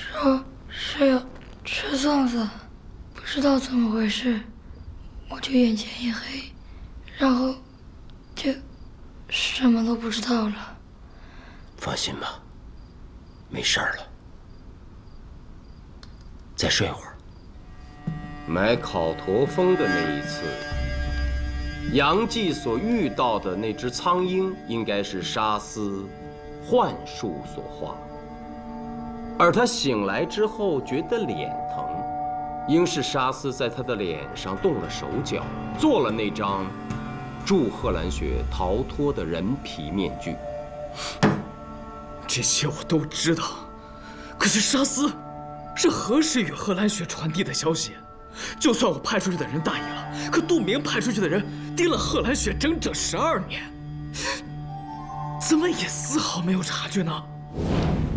说是要吃粽子，不知道怎么回事，我就眼前一黑，然后就什么都不知道了。 放心吧，没事儿了。再睡会儿。 买烤驼峰的那一次，杨继所遇到的那只苍鹰，应该是沙司幻术所化。而他醒来之后觉得脸疼，应是沙司在他的脸上动了手脚，做了那张助贺兰雪逃脱的人皮面具。 这些我都知道，可是沙司是何时与贺兰雪传递的消息？就算我派出去的人答应了，可杜明派出去的人盯了贺兰雪整整12年，怎么也丝毫没有察觉呢？